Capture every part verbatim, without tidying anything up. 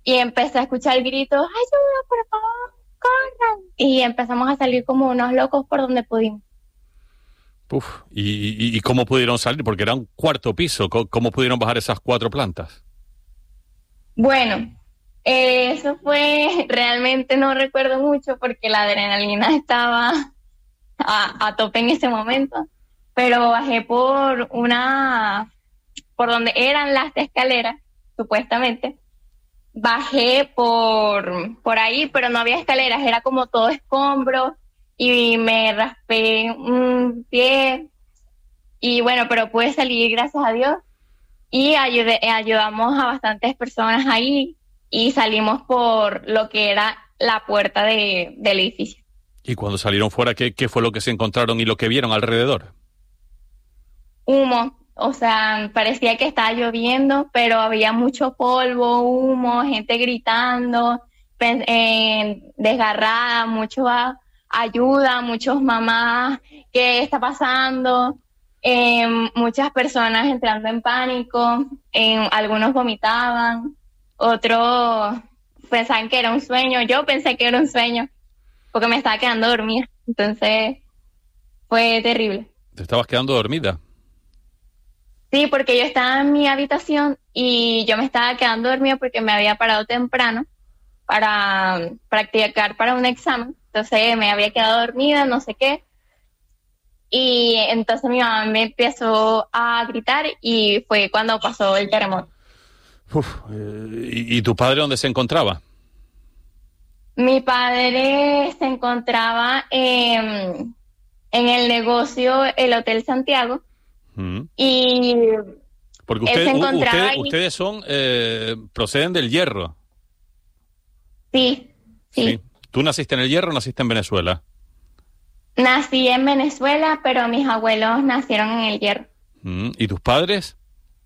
y empecé a escuchar gritos, ayuda, por favor, corran. Y empezamos a salir como unos locos por donde pudimos. Uf, ¿y, y, y cómo pudieron salir? Porque era un cuarto piso. ¿Cómo, cómo pudieron bajar esas cuatro plantas? Bueno, eh, eso fue, realmente no recuerdo mucho porque la adrenalina estaba a, a tope en ese momento, pero bajé por una, por donde eran las escaleras, supuestamente. Bajé por, por ahí, pero no había escaleras, era como todo escombro y me raspé un pie y bueno, pero pude salir gracias a Dios y ayudé, ayudamos a bastantes personas ahí y salimos por lo que era la puerta de, del edificio. Y cuando salieron fuera, ¿qué, qué fue lo que se encontraron y lo que vieron alrededor? Humo. O sea, parecía que estaba lloviendo, pero había mucho polvo, humo, gente gritando, eh, desgarrada, mucho a, ayuda, muchos mamás, ¿qué está pasando? Eh, muchas personas entrando en pánico, eh, algunos vomitaban, otros pensaban que era un sueño, yo pensé que era un sueño, porque me estaba quedando dormida, entonces fue terrible. ¿Te estabas quedando dormida? Sí, porque yo estaba en mi habitación y yo me estaba quedando dormida porque me había parado temprano para practicar para un examen. Entonces me había quedado dormida, no sé qué. Y entonces mi mamá me empezó a gritar y fue cuando pasó el terremoto. Uf, eh, ¿y, ¿Y tu padre dónde se encontraba? Mi padre se encontraba en, en el negocio, el Hotel Santiago. Mm. Y porque usted, usted, ustedes son eh, proceden del Hierro. Sí, sí, sí. ¿Tú naciste en el Hierro o naciste en Venezuela? Nací en Venezuela, pero mis abuelos nacieron en el Hierro. Mm. ¿Y tus padres?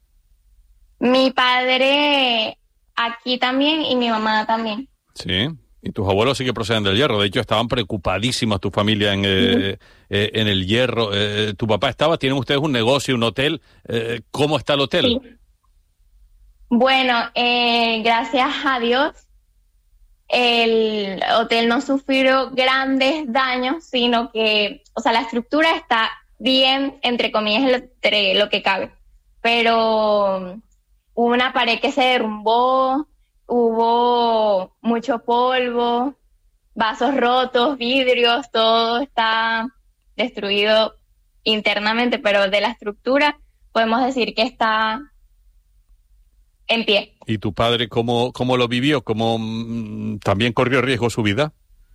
Mi padre aquí también y mi mamá también. Sí. Y tus abuelos sí que proceden del Hierro. De hecho, estaban preocupadísimas tu familia en, eh, eh, en el Hierro. Eh, ¿Tu papá estaba? ¿Tienen ustedes un negocio, un hotel? Eh, ¿Cómo está el hotel? Sí. Bueno, eh, gracias a Dios, el hotel no sufrió grandes daños, sino que, o sea, la estructura está bien, entre comillas, entre lo que cabe. Pero hubo una pared que se derrumbó, hubo mucho polvo, vasos rotos, vidrios, todo está destruido internamente, pero de la estructura podemos decir que está en pie. ¿Y tu padre cómo, cómo lo vivió? ¿Cómo mmm, también corrió riesgo su vida?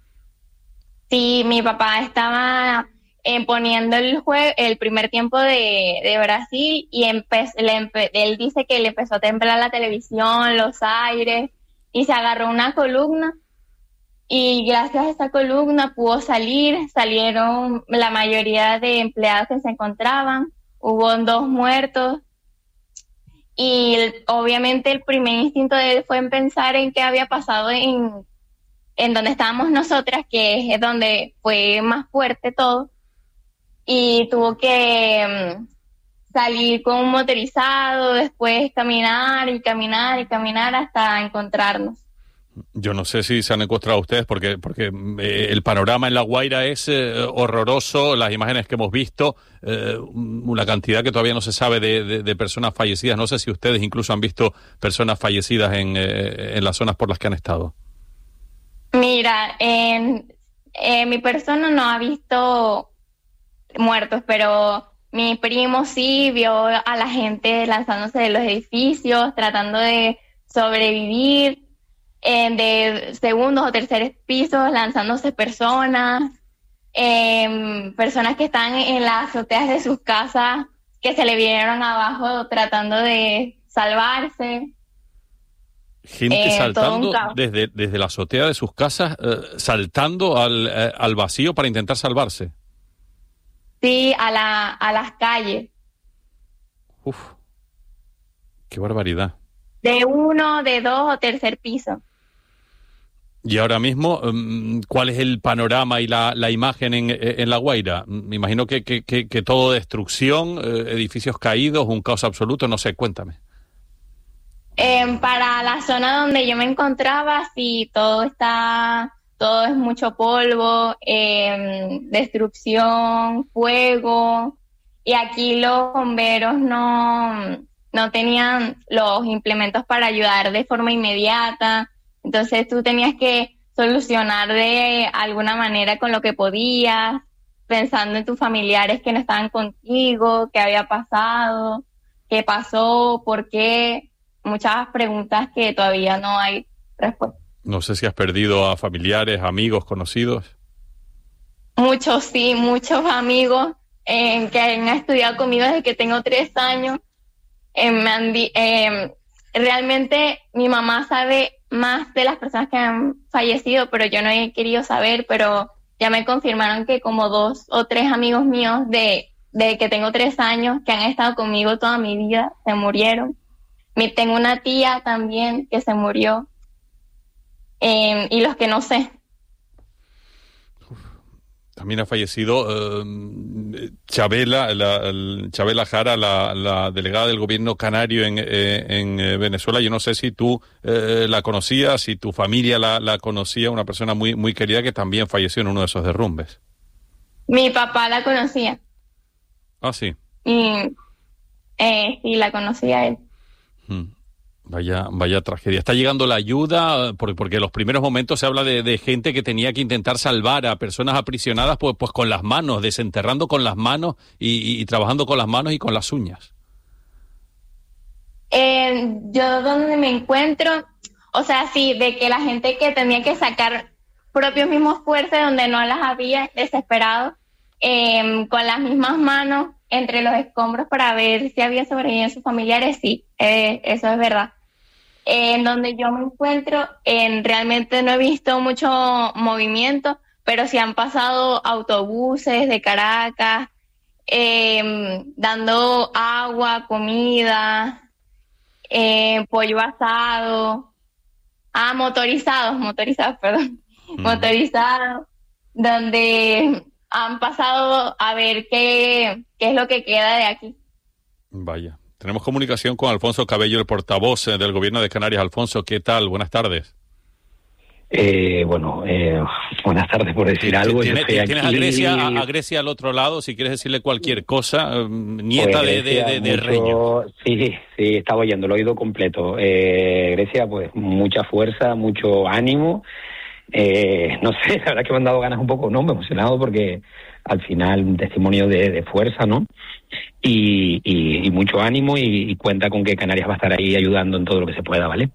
Sí, mi papá estaba eh, poniendo el jue- el primer tiempo de, de Brasil y empe- le empe- él dice que le empezó a temblar la televisión, los aires, y se agarró una columna y gracias a esa columna pudo salir, salieron la mayoría de empleados que se encontraban, hubo dos muertos y el, obviamente el primer instinto de él fue en pensar en qué había pasado en, en donde estábamos nosotras, que es donde fue más fuerte todo, y tuvo que um, salir con un motorizado, después caminar y caminar y caminar hasta encontrarnos. Yo no sé si se han encontrado ustedes porque porque eh, el panorama en La Guaira es eh, horroroso, las imágenes que hemos visto, eh, una cantidad que todavía no se sabe de, de, de personas fallecidas. No sé si ustedes incluso han visto personas fallecidas en, eh, en las zonas por las que han estado. Mira, en, eh, mi persona no ha visto muertos, pero mi primo sí vio a la gente lanzándose de los edificios, tratando de sobrevivir. Eh, de segundos o terceros pisos, lanzándose personas, eh, personas que están en las azoteas de sus casas, que se le vinieron abajo tratando de salvarse. Gente eh, saltando desde, desde la azotea de sus casas, eh, saltando al, eh, al vacío para intentar salvarse. Sí, a, la, a las calles. Uf, qué barbaridad. De uno, de dos o tercer piso. Y ahora mismo, ¿cuál es el panorama y la, la imagen en, en La Guaira? Me imagino que, que, que, que todo destrucción, edificios caídos, un caos absoluto, no sé, cuéntame. Eh, para la zona donde yo me encontraba, sí, todo está, todo es mucho polvo, eh, destrucción, fuego, y aquí los bomberos no, no tenían los implementos para ayudar de forma inmediata, entonces tú tenías que solucionar de alguna manera con lo que podías, pensando en tus familiares que no estaban contigo, qué había pasado, qué pasó, por qué, muchas preguntas que todavía no hay respuesta. No sé si has perdido a familiares, amigos, conocidos. Muchos, sí, muchos amigos eh, que han estudiado conmigo desde que tengo tres años. Eh, me han di- eh, realmente mi mamá sabe más de las personas que han fallecido, pero yo no he querido saber, pero ya me confirmaron que como dos o tres amigos míos de, de que tengo tres años, que han estado conmigo toda mi vida, se murieron. Mi, tengo una tía también que se murió, eh, y los que no sé. También ha fallecido eh, Chabela, la, el- Chabela Jara, la, la delegada del gobierno canario en, eh, en eh, Venezuela. Yo no sé si tú eh, la conocías, si tu familia la, la conocía, una persona muy, muy querida que también falleció en uno de esos derrumbes. Mi papá la conocía Ah, sí. y eh, sí, la conocía a él. Mm. Vaya, vaya tragedia. Está llegando la ayuda, por- porque en los primeros momentos se habla de, de gente que tenía que intentar salvar a personas aprisionadas pues, pues con las manos, desenterrando con las manos y, y- y trabajando con las manos y con las uñas. Eh, yo donde me encuentro, o sea, sí, de que la gente que tenía que sacar propios mismos fuerzas donde no las había, desesperado, eh, con las mismas manos entre los escombros para ver si había sobrevivido sus familiares, sí, eh, eso es verdad. Eh, en donde yo me encuentro, en, realmente no he visto mucho movimiento, pero sí han pasado autobuses de Caracas, eh, dando agua, comida, eh, pollo asado, ah, motorizados, motorizados, perdón, Mm. motorizados, donde han pasado a ver qué, qué es lo que queda de aquí. Vaya. Tenemos comunicación con Alfonso Cabello, el portavoz eh, del Gobierno de Canarias. Alfonso, ¿qué tal? Buenas tardes. Eh, bueno, eh, buenas tardes por decir algo. Yo ¿Tienes, estoy tienes aquí, a, Grecia, a, a Grecia al otro lado? Si quieres decirle cualquier cosa, eh, nieta pues, de, de, Grecia, de, de mucho- Reño. Sí, sí, estaba oyendo, lo he oído completo. Eh, Grecia, pues mucha fuerza, mucho ánimo. Eh, no sé, la verdad que me han dado ganas un poco, ¿no? Me he emocionado porque al final un testimonio de, de fuerza, ¿no? Y, y, y mucho ánimo y, y cuenta con que Canarias va a estar ahí ayudando en todo lo que se pueda, ¿vale?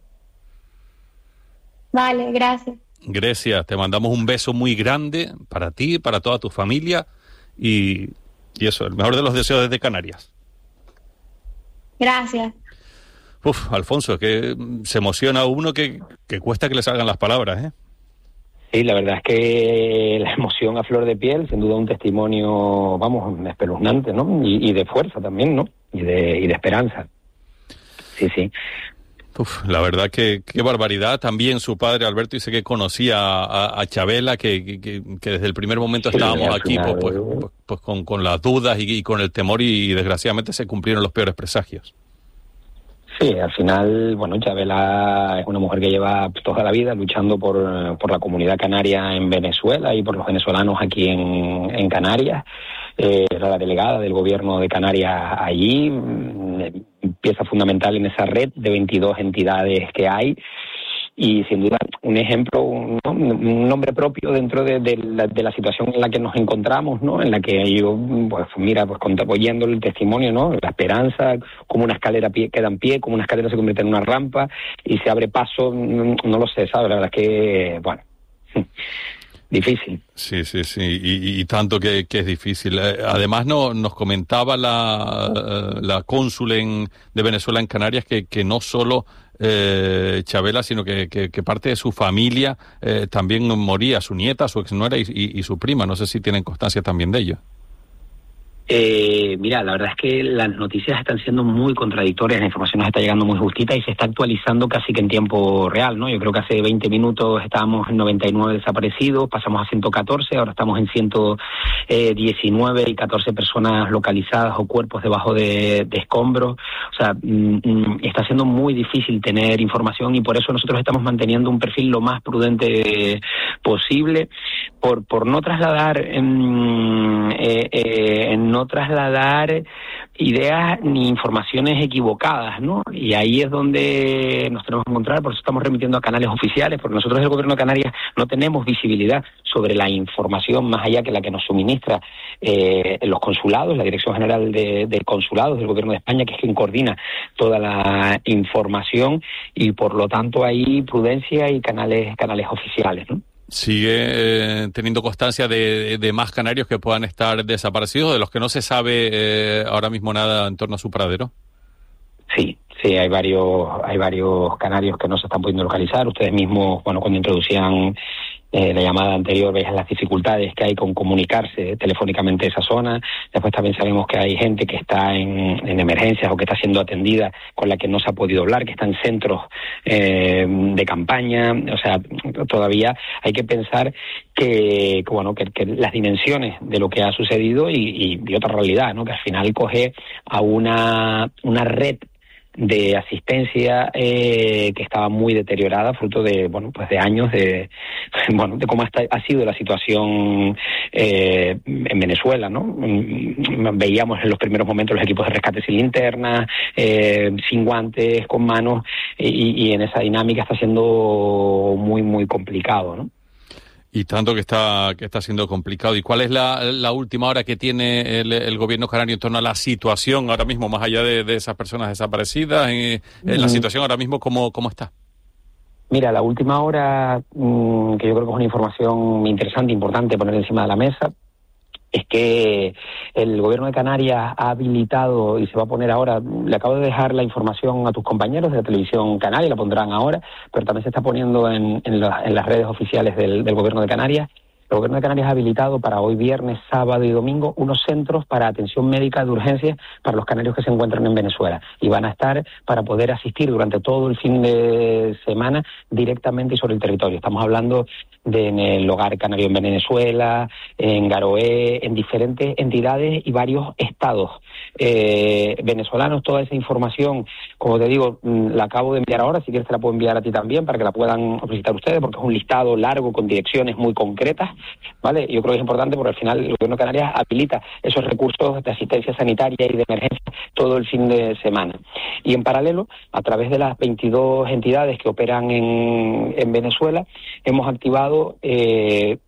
Vale, gracias. Grecia, te mandamos un beso muy grande para ti, para toda tu familia y, y eso, el mejor de los deseos desde Canarias. Gracias. Uf, Alfonso, es que mm, se emociona uno que, que cuesta que le salgan las palabras, ¿eh? Sí, la verdad es que la emoción a flor de piel, sin duda un testimonio, vamos, espeluznante, ¿no? Y, y de fuerza también, ¿no? Y de, y de esperanza. Sí, sí. Uf, la verdad que qué barbaridad. También su padre Alberto dice que conocía a, a Chabela, que, que, que desde el primer momento Sí, estábamos al aquí final, pues, pues, pues, pues con, con las dudas y, y con el temor y, y desgraciadamente se cumplieron los peores presagios. Sí, al final, bueno, Chabela es una mujer que lleva toda la vida luchando por, por la comunidad canaria en Venezuela y por los venezolanos aquí en, en Canarias. Eh, era la delegada del gobierno de Canarias allí, mm, pieza fundamental en esa red de veintidós entidades que hay. Y sin duda un ejemplo, un, ¿no? un nombre propio dentro de, de, la, de la situación en la que nos encontramos, ¿no? En la que yo, pues mira, pues oyendo el testimonio, ¿no? La esperanza, como una escalera pie, queda en pie, como una escalera se convierte en una rampa y se abre paso, no, no lo sé, ¿sabes? La verdad es que, bueno, difícil. Sí, sí, sí, y, y tanto que, que es difícil. Eh, Además, no, nos comentaba la, eh, la cónsul en, de Venezuela en Canarias que, que no solo eh, Chabela, sino que, que, que parte de su familia eh, también moría, su nieta, su exnuera y, y, y su prima. No sé si tienen constancia también de ello. Eh, mira, la verdad es que las noticias están siendo muy contradictorias, la información nos está llegando muy justita y se está actualizando casi que en tiempo real, ¿no? Yo creo que hace veinte minutos estábamos en noventa y nueve desaparecidos, pasamos a ciento catorce, ahora estamos en ciento diecinueve y catorce personas localizadas o cuerpos debajo de, de escombros. O sea, mm, está siendo muy difícil tener información y por eso nosotros estamos manteniendo un perfil lo más prudente posible, por, por no trasladar en, eh, eh, en no trasladar ideas ni informaciones equivocadas, ¿no? Y ahí es donde nos tenemos que encontrar, por eso estamos remitiendo a canales oficiales, porque nosotros el Gobierno de Canarias no tenemos visibilidad sobre la información más allá que la que nos suministra eh, los consulados, la Dirección General de, de Consulados del Gobierno de España, que es quien coordina toda la información, y por lo tanto hay prudencia y canales, canales oficiales, ¿no? ¿Sigue eh, teniendo constancia de, de más canarios que puedan estar desaparecidos, de los que no se sabe eh, ahora mismo nada en torno a su paradero? Sí, sí, hay varios, hay varios canarios que no se están pudiendo localizar. Ustedes mismos, bueno, cuando introducían eh, la llamada anterior, veían las dificultades que hay con comunicarse telefónicamente esa zona. Después también sabemos que hay gente que está en, en emergencias o que está siendo atendida con la que no se ha podido hablar, que está en centros eh, de campaña. O sea, todavía hay que pensar que, que bueno, que, que las dimensiones de lo que ha sucedido y, y, y otra realidad, ¿no? Que al final coge a una, una red de asistencia eh, que estaba muy deteriorada, fruto de, bueno, pues de años de, bueno, de cómo ha, ha sido la situación eh, en Venezuela, ¿no? Veíamos en los primeros momentos los equipos de rescate sin linternas, eh, sin guantes, con manos, y, y en esa dinámica está siendo muy, muy complicado, ¿no? Y tanto que está que está siendo complicado. ¿Y cuál es la, la última hora que tiene el, el gobierno canario en torno a la situación ahora mismo, más allá de, de esas personas desaparecidas? En, en la situación ahora mismo, ¿cómo, cómo está? Mira, la última hora, mmm, que yo creo que es una información interesante, importante poner encima de la mesa, es que el Gobierno de Canarias ha habilitado y se va a poner ahora, le acabo de dejar la información a tus compañeros de la televisión canaria, la pondrán ahora, pero también se está poniendo en, en, la, en las redes oficiales del, del Gobierno de Canarias. El Gobierno de Canarias ha habilitado para hoy viernes, sábado y domingo unos centros para atención médica de urgencia para los canarios que se encuentran en Venezuela, y van a estar para poder asistir durante todo el fin de semana directamente y sobre el territorio. Estamos hablando de en el Hogar Canario en Venezuela, en Garoé, en diferentes entidades y varios estados eh, venezolanos. Toda esa información, como te digo, la acabo de enviar ahora, si quieres te la puedo enviar a ti también para que la puedan visitar ustedes, porque es un listado largo con direcciones muy concretas, ¿vale? Yo creo que es importante porque al final el Gobierno de Canarias habilita esos recursos de asistencia sanitaria y de emergencia todo el fin de semana. Y en paralelo, a través de las veintidós entidades que operan en, en Venezuela, hemos activado Eh,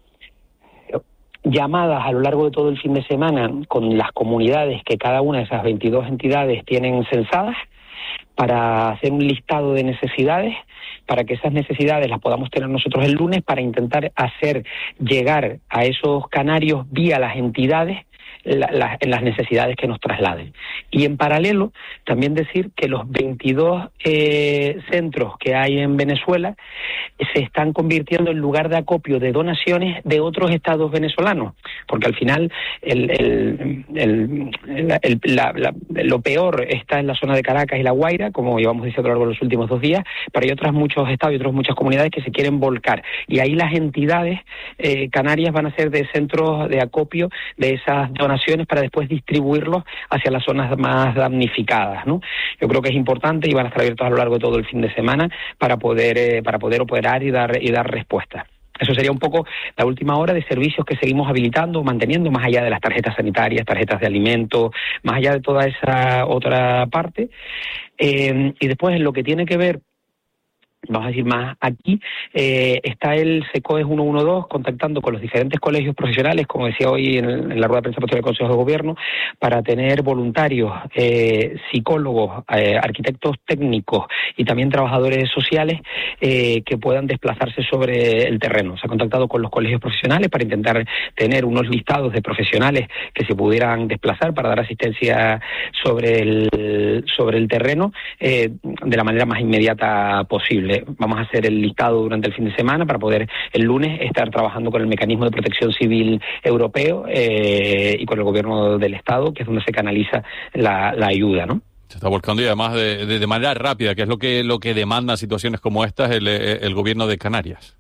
llamadas a lo largo de todo el fin de semana con las comunidades que cada una de esas veintidós entidades tienen censadas, para hacer un listado de necesidades, para que esas necesidades las podamos tener nosotros el lunes, para intentar hacer llegar a esos canarios vía las entidades La, la, en las necesidades que nos trasladen. Y en paralelo, también decir que los veintidós eh, centros que hay en Venezuela se están convirtiendo en lugar de acopio de donaciones de otros estados venezolanos, porque al final el, el, el, el, el, la, la, lo peor está en la zona de Caracas y La Guaira, como llevamos diciendo a lo largo de los últimos dos días, pero hay otros muchos estados y otras muchas comunidades que se quieren volcar, y ahí las entidades eh, canarias van a ser de centros de acopio de esas donaciones para después distribuirlos hacia las zonas más damnificadas, ¿no? Yo creo que es importante y van a estar abiertos a lo largo de todo el fin de semana para poder eh, para poder operar y dar y dar respuesta. Eso sería un poco la última hora de servicios que seguimos habilitando, manteniendo, más allá de las tarjetas sanitarias, tarjetas de alimentos, más allá de toda esa otra parte. Eh, y después en lo que tiene que ver, vamos a decir más aquí, eh, está el SECOES ciento doce contactando con los diferentes colegios profesionales, como decía hoy en, el, en la rueda de prensa posterior del Consejo de Gobierno, para tener voluntarios, eh, psicólogos, eh, arquitectos técnicos y también trabajadores sociales eh, que puedan desplazarse sobre el terreno. Se ha contactado con los colegios profesionales para intentar tener unos listados de profesionales que se pudieran desplazar para dar asistencia sobre el, sobre el terreno eh, de la manera más inmediata posible. le, vamos a hacer el listado durante el fin de semana para poder el lunes estar trabajando con el mecanismo de protección civil europeo eh, y con el gobierno del Estado, que es donde se canaliza la, la ayuda, ¿no? Se está volcando y además de, de, de manera rápida, que es lo que lo que demandan situaciones como estas el, el gobierno de Canarias.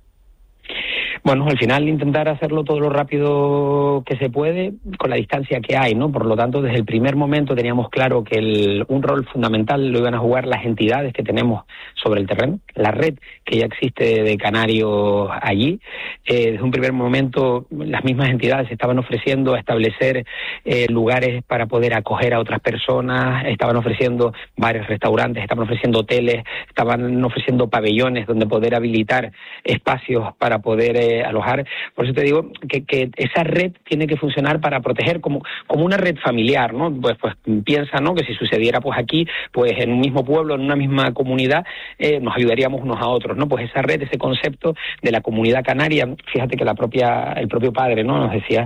Bueno, al final intentar hacerlo todo lo rápido que se puede con la distancia que hay, ¿no? Por lo tanto, desde el primer momento teníamos claro que el, un rol fundamental lo iban a jugar las entidades que tenemos sobre el terreno, la red que ya existe de canarios allí. Eh, desde un primer momento las mismas entidades estaban ofreciendo establecer eh, lugares para poder acoger a otras personas, estaban ofreciendo varios restaurantes, estaban ofreciendo hoteles, estaban ofreciendo pabellones donde poder habilitar espacios para poder eh, alojar. Por eso te digo que, que esa red tiene que funcionar para proteger como, como una red familiar, ¿no? Pues, pues piensa, ¿no?, que si sucediera pues aquí, pues en un mismo pueblo, en una misma comunidad, eh, nos ayudaríamos unos a otros, ¿no? Pues esa red, ese concepto de la comunidad canaria, fíjate que la propia, el propio padre, ¿no?, nos decía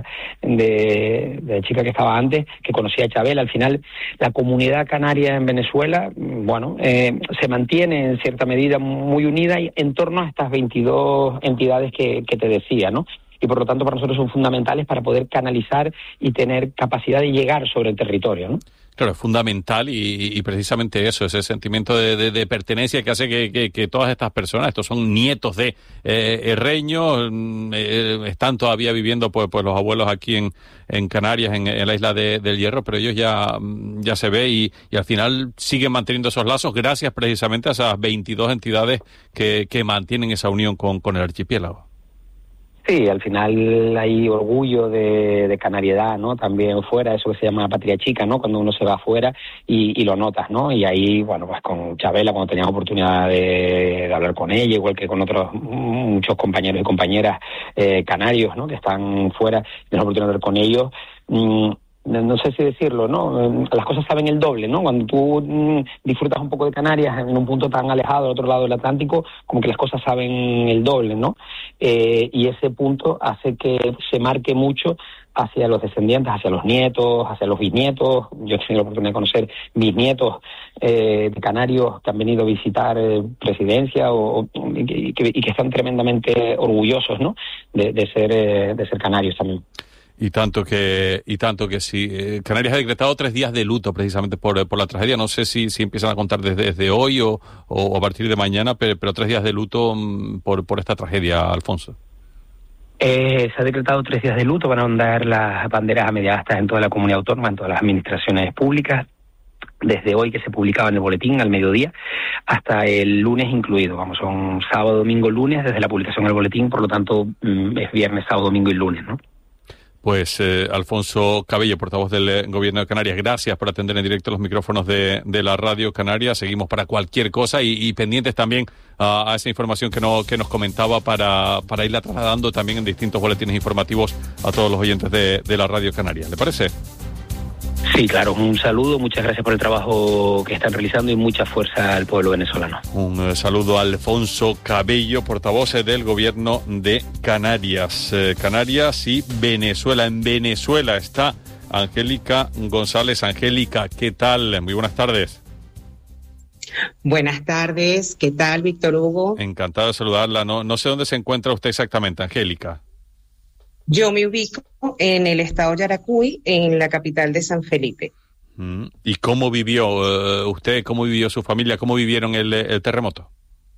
de, de la chica que estaba antes, que conocía a Chabela, al final la comunidad canaria en Venezuela, bueno, eh, se mantiene en cierta medida muy unida y en torno a estas veintidós entidades que, que te decía, ¿no? Y por lo tanto para nosotros son fundamentales para poder canalizar y tener capacidad de llegar sobre el territorio, ¿no? Claro, es fundamental y, y precisamente eso, ese sentimiento de, de, de pertenencia que hace que, que, que todas estas personas, estos son nietos de eh, herreños, eh, están todavía viviendo pues, pues los abuelos aquí en, en Canarias, en, en la isla de, del Hierro, pero ellos ya, ya se ve y, y al final siguen manteniendo esos lazos gracias precisamente a esas veintidós entidades que, que mantienen esa unión con, con el archipiélago. Sí, al final hay orgullo de, de canariedad, ¿no? También fuera, eso que se llama patria chica, ¿no? Cuando uno se va afuera y, y lo notas, ¿no? Y ahí, bueno, pues con Chabela, cuando teníamos oportunidad de, de hablar con ella, igual que con otros muchos compañeros y compañeras eh, canarios, ¿no?, que están fuera, tenemos oportunidad de hablar con ellos. Mmm, no sé si decirlo, ¿no? Las cosas saben el doble, ¿no? Cuando tú mmm, disfrutas un poco de Canarias en un punto tan alejado, al otro lado del Atlántico, como que las cosas saben el doble, ¿no? Eh, y ese punto hace que se marque mucho hacia los descendientes, hacia los nietos, hacia los bisnietos. Yo he tenido la oportunidad de conocer bisnietos eh, de canarios que han venido a visitar eh, Presidencia o, o, y, que, y que están tremendamente orgullosos, ¿no?, de, de ser eh, de ser canarios también. Y tanto que y tanto que sí. Eh, Canarias ha decretado tres días de luto precisamente por, por la tragedia. No sé si, si empiezan a contar desde, desde hoy o, o a partir de mañana, pero, pero tres días de luto um, por, por esta tragedia, Alfonso. Eh, se ha decretado tres días de luto. Van a ondear las banderas a media asta en toda la comunidad autónoma, en todas las administraciones públicas, desde hoy que se publicaba en el boletín al mediodía hasta el lunes incluido. Vamos, son sábado, domingo, lunes desde la publicación del boletín, por lo tanto es viernes, sábado, domingo y lunes, ¿no? Pues eh, Alfonso Cabello, portavoz del eh, Gobierno de Canarias, gracias por atender en directo los micrófonos de, de la Radio Canaria. Seguimos para cualquier cosa y, y pendientes también a, a esa información que, no, que nos comentaba para, para irla trasladando también en distintos boletines informativos a todos los oyentes de, de la Radio Canaria. ¿Le parece? Sí, claro, un saludo, muchas gracias por el trabajo que están realizando y mucha fuerza al pueblo venezolano. Un eh, saludo a Alfonso Cabello, portavoz del Gobierno de Canarias. Eh, Canarias y Venezuela. En Venezuela está Angélica González. Angélica, ¿qué tal? Muy buenas tardes. Buenas tardes, ¿qué tal, Víctor Hugo? Encantado de saludarla. No, no sé dónde se encuentra usted exactamente, Angélica. Yo me ubico en el estado Yaracuy, en la capital de San Felipe. ¿Y cómo vivió uh, usted, cómo vivió su familia, cómo vivieron el, el terremoto?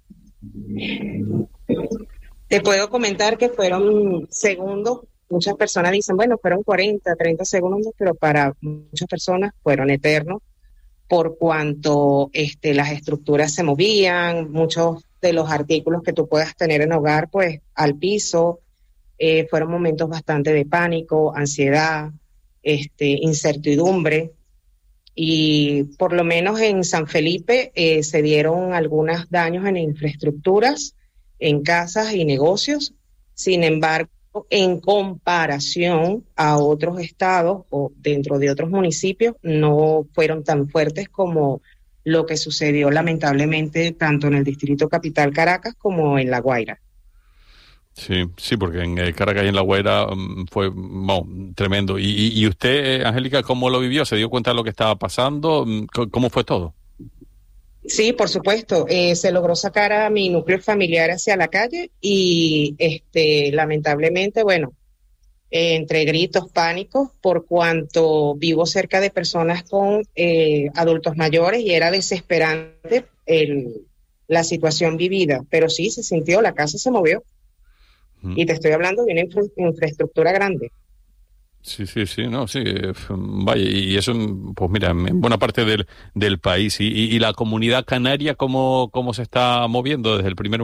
Te puedo comentar que fueron segundos. Muchas personas dicen, bueno, fueron cuarenta, treinta segundos, pero para muchas personas fueron eternos, por cuanto este, las estructuras se movían, muchos de los artículos que tú puedas tener en hogar, pues al piso. Eh, fueron momentos bastante de pánico, ansiedad, este, incertidumbre, y por lo menos en San Felipe eh, se dieron algunos daños en infraestructuras, en casas y negocios. Sin embargo, en comparación a otros estados o dentro de otros municipios, no fueron tan fuertes como lo que sucedió lamentablemente tanto en el Distrito Capital Caracas como en La Guaira. Sí, sí, porque en eh, Caracas y en La Guaira um, fue bueno, tremendo. ¿Y, y, y usted, Angélica, cómo lo vivió? ¿Se dio cuenta de lo que estaba pasando? ¿Cómo fue todo? Sí, por supuesto. Eh, se logró sacar a mi núcleo familiar hacia la calle y, este, lamentablemente, bueno, eh, entre gritos, pánicos, por cuanto vivo cerca de personas con eh, adultos mayores y era desesperante el, la situación vivida. Pero sí, se sintió, la casa se movió. Mm. Y te estoy hablando de una infra infraestructura grande. Sí, sí, sí, no, sí, vaya, y eso, pues mira, en buena parte del, del país. Y, y, y la comunidad canaria, ¿cómo, cómo se está moviendo desde el primer momento?